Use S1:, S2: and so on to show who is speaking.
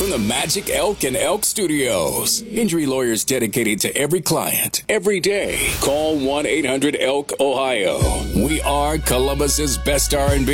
S1: from the Magic Elk and Elk Studios. Injury lawyers dedicated to every client, every day. Call 1-800-ELK-OHIO. We are Columbus's best R&B.